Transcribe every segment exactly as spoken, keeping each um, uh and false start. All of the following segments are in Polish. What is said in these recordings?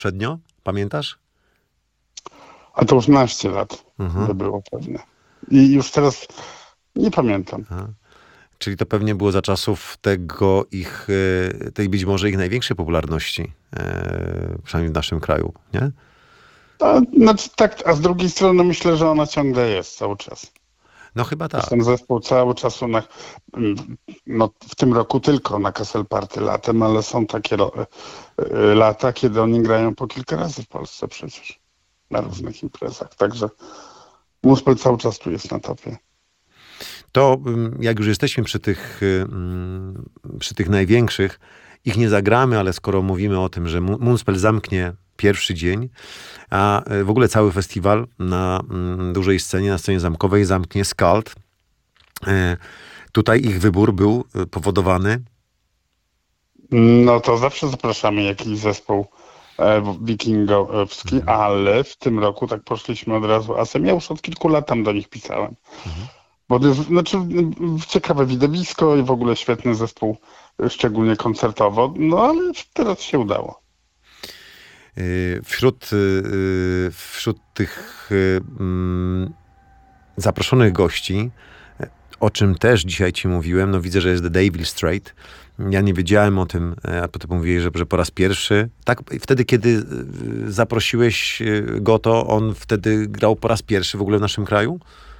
Przednio? Pamiętasz? A to już naście lat Mhm. by było pewnie. I już teraz nie pamiętam. Aha. Czyli to pewnie było za czasów tego ich, e, tej być może ich największej popularności, e, przynajmniej w naszym kraju, nie? A, znaczy, tak, a z drugiej strony myślę, że ona ciągle jest cały czas. No chyba Jest tak. ten zespół cały czas na, no, w tym roku tylko na Castle Party latem, ale są takie ro- y, lata, kiedy oni grają po kilka razy w Polsce przecież na różnych imprezach. Także Muspel cały czas tu jest na topie. To ym, jak już jesteśmy przy tych, ym, przy tych największych, ich nie zagramy, ale skoro mówimy o tym, że Mu- Moonspell zamknie pierwszy dzień, a e, w ogóle cały festiwal na mm, dużej scenie, na scenie zamkowej zamknie Skald. E, Tutaj ich wybór był e, powodowany. No to zawsze zapraszamy jakiś zespół e, wikingowski, ale w tym roku tak poszliśmy od razu asem. Ja już od kilku lat tam do nich pisałem. Mhm. Bo to jest, znaczy, ciekawe widowisko i w ogóle świetny zespół, szczególnie koncertowo, no ale teraz się udało. Y, Wśród, y, wśród tych y, mm, zaproszonych gości, e, o czym też dzisiaj ci mówiłem, no widzę, że jest The Devil Straight. Ja nie wiedziałem o tym, e, a potem mówiłeś, że, że po raz pierwszy. Tak, wtedy, kiedy y, zaprosiłeś y, go, to on wtedy grał po raz pierwszy w ogóle w naszym kraju?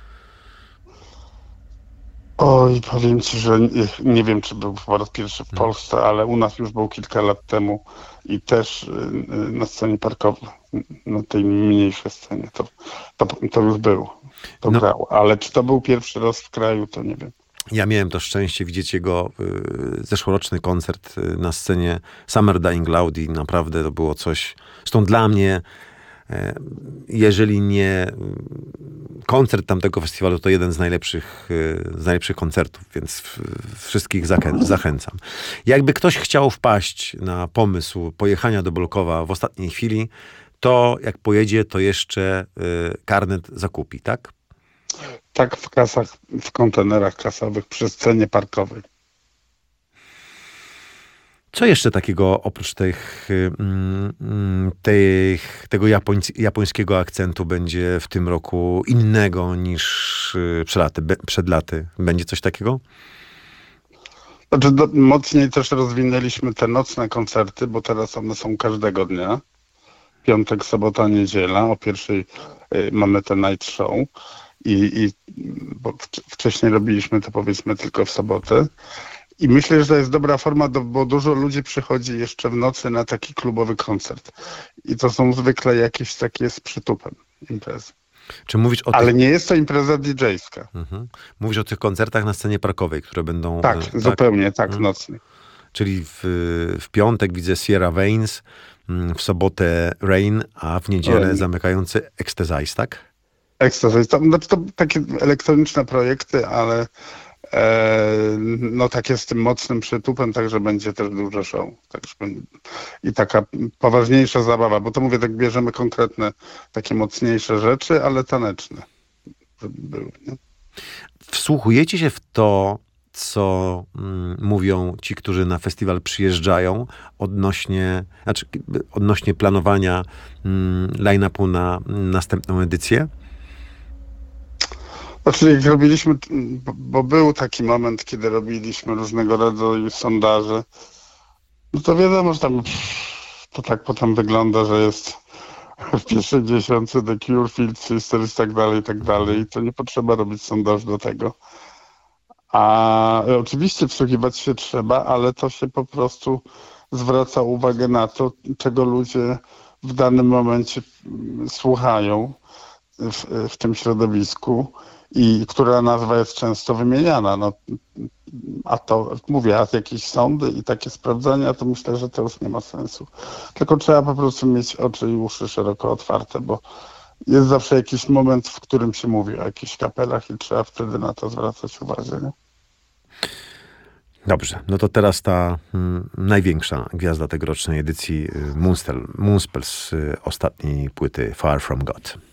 Oj, powiem ci, że nie, nie wiem, czy był po raz pierwszy w Hmm. Polsce, ale u nas już był kilka lat temu i też y, y, na scenie parkowej, na tej mniejszej scenie, to, to, to już był, to No, grał. Ale czy to był pierwszy raz w kraju, to nie wiem. ja miałem to szczęście widzieć jego y, zeszłoroczny koncert y, na scenie Summer Dying Loud i naprawdę to było coś, zresztą dla mnie, e, jeżeli nie y, koncert tamtego festiwalu, to jeden z najlepszych, y, z najlepszych koncertów, więc w, wszystkich zakę- zachęcam. Jakby ktoś chciał wpaść na pomysł pojechania do Bolkowa w ostatniej chwili, to jak pojedzie, to jeszcze y, karnet zakupi, tak? Tak w kasach, w kontenerach kasowych przy scenie parkowej. Co jeszcze takiego oprócz tych, mm, mm, tych, tego japońc, japońskiego akcentu będzie w tym roku innego niż y, przed laty, be, przed laty? Będzie coś takiego? Znaczy, do, mocniej też rozwinęliśmy te nocne koncerty, bo teraz one są każdego dnia. Piątek, sobota, niedziela. O pierwszej y, mamy te night show. I, i bo wcz- wcześniej robiliśmy to powiedzmy tylko w sobotę. I myślę, że to jest dobra forma, do, bo dużo ludzi przychodzi jeszcze w nocy na taki klubowy koncert. I to są zwykle jakieś takie z przytupem imprezy. Czy mówisz o Ale tych, nie jest to impreza didżejska. mhm. Mówisz o tych koncertach na scenie parkowej, które będą, Tak, y, tak? zupełnie tak, Mhm. nocny. Czyli w, w piątek widzę Sierra Veins, mm, w sobotę Rain, a w niedzielę Rain. zamykający Ecstasize, tak? Ekstazy. To, znaczy to takie elektroniczne projekty, ale e, no takie z tym mocnym przytupem, także będzie też dużo show. Także, będzie- I taka poważniejsza zabawa, bo to mówię, tak bierzemy konkretne, takie mocniejsze rzeczy, ale taneczne. Żeby były, nie? Wsłuchujecie się w to, co mm, mówią ci, którzy na festiwal przyjeżdżają odnośnie, znaczy, odnośnie planowania mm, line-upu na mm, następną edycję? Znaczy jak robiliśmy, bo, bo był taki moment, kiedy robiliśmy różnego rodzaju sondaże, no to wiadomo, że tam to tak potem wygląda, że jest w pierwszej dziesiątce The Cure, Field Sisters i tak dalej, i tak dalej. I to nie potrzeba robić sondażu do tego. A e, oczywiście wsłuchiwać się trzeba, ale to się po prostu zwraca uwagę na to, czego ludzie w danym momencie mm, słuchają w, w tym środowisku i która nazwa jest często wymieniana. No, a to mówię, a jakieś sądy i takie sprawdzania, to myślę, że to już nie ma sensu. Tylko trzeba po prostu mieć oczy i uszy szeroko otwarte, bo jest zawsze jakiś moment, w którym się mówi o jakichś kapelach i trzeba wtedy na to zwracać uwagę. Nie? Dobrze, no to teraz ta mm, największa gwiazda tegorocznej edycji, y, Moonspell, Moonspell z y, ostatniej płyty Far From God.